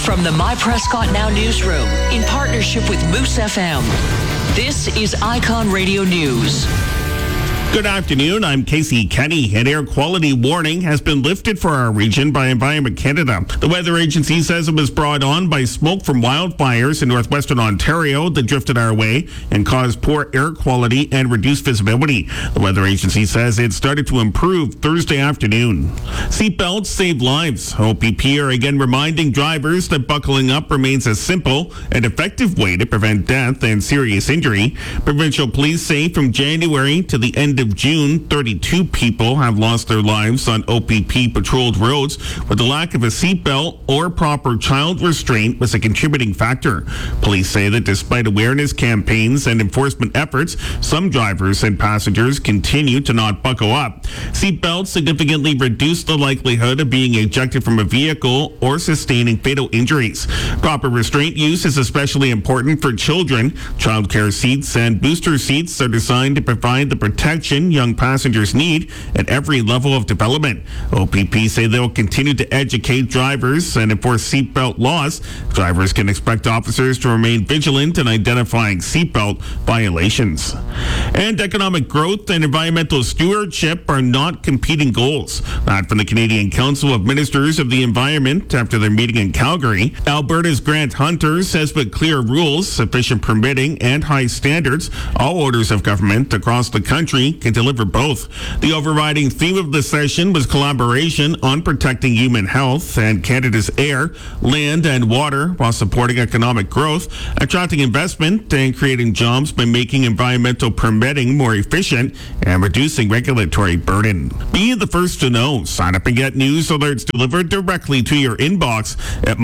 From the My Prescott Now newsroom, in partnership with Moose FM, this is Icon Radio News. Good afternoon, I'm Casey Kenny. An air quality warning has been lifted for our region by Environment Canada. The weather agency says it was brought on by smoke from wildfires in northwestern Ontario that drifted our way and caused poor air quality and reduced visibility. The weather agency says it started to improve Thursday afternoon. Seatbelts save lives. OPP are again reminding drivers that buckling up remains a simple and effective way to prevent death and serious injury. Provincial police say from January to the end of June, 32 people have lost their lives on OPP patrolled roads, where the lack of a seatbelt or proper child restraint was a contributing factor. Police say that despite awareness campaigns and enforcement efforts, some drivers and passengers continue to not buckle up. Seatbelts significantly reduce the likelihood of being ejected from a vehicle or sustaining fatal injuries. Proper restraint use is especially important for children. Childcare seats and booster seats are designed to provide the protection young passengers need at every level of development. OPP say they will continue to educate drivers and enforce seatbelt laws. Drivers can expect officers to remain vigilant in identifying seatbelt violations. And economic growth and environmental stewardship are not competing goals. That from the Canadian Council of Ministers of the Environment after their meeting in Calgary. Alberta's Grant Hunter says with clear rules, sufficient permitting, and high standards, all orders of government across the country can deliver both. The overriding theme of the session was collaboration on protecting human health and Canada's air, land, and water while supporting economic growth, attracting investment, and creating jobs by making environmental permitting more efficient and reducing regulatory burden. Be the first to know. Sign up and get news alerts delivered directly to your inbox at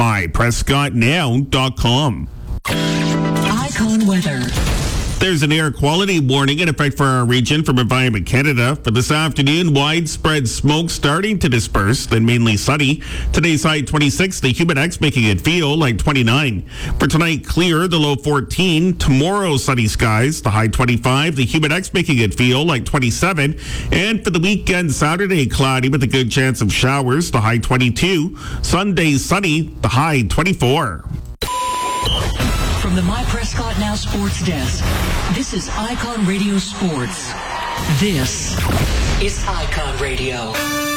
myprescottnow.com. Icon weather. There's an air quality warning in effect for our region from Environment Canada. For this afternoon, widespread smoke starting to disperse, then mainly sunny. Today's high 26, the humid X making it feel like 29. For tonight, clear, the low 14. Tomorrow, sunny skies, the high 25, the humid X making it feel like 27. And for the weekend, Saturday, cloudy with a good chance of showers, the high 22. Sunday, sunny, the high 24. From the My Prescott Now Sports Desk, this is Icon Radio Sports. This is Icon Radio.